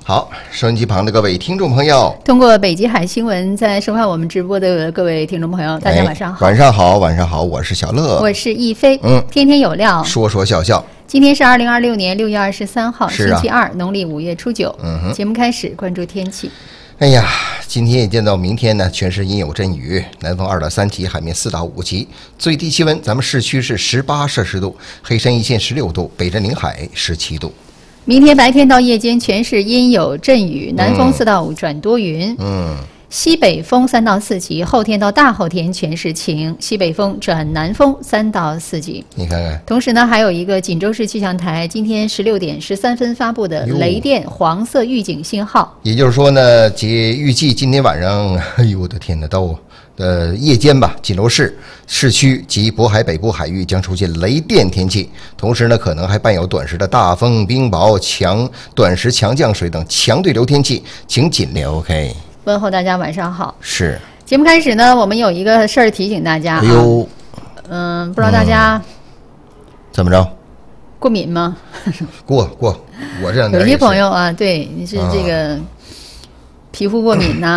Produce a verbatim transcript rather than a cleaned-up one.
好，收音机旁的各位听众朋友， 通过北极海新闻在收看我们直播的各位听众朋友，大家晚上好。 哎、晚上好，晚上好，我是小乐， 我是亦飞， 嗯， 天天有料， 说说笑笑。 今天是二零二六年六月二十三号， 啊、 星期二，农历五月初九。 嗯哼， 节目开始，关注天气。 哎呀，今天也见到明天呢，全市阴有阵雨，南风二到三级，海面四到五级，最低气温咱们市区是十八摄氏度，黑山一线十六度，北镇临海十七度。 明天白天到夜间全市阴有阵雨，南风四到五转多云， 嗯， 西北风三到四级。后天到大后天全市晴，西北风转南风三到四级。 你看看， 同时呢，还有一个锦州市气象台今天十六点十三分发布的雷电黄色预警信号。 也就是说呢，即预计今天晚上，哎呦我的天哪，到呃夜间吧，锦州市市区及渤海北部海域将出现雷电天气，同时呢，可能还伴有短时的大风、冰雹、强短时强降水等强对流天气，请尽量 OK。 问候大家晚上好。 是。 节目开始呢，我们有一个事儿提醒大家啊。 哎呦， 嗯，不知道大家、 嗯、怎么着？ 过敏吗？ 过过，我这两天有些朋友啊，对你是这个皮肤过敏呐、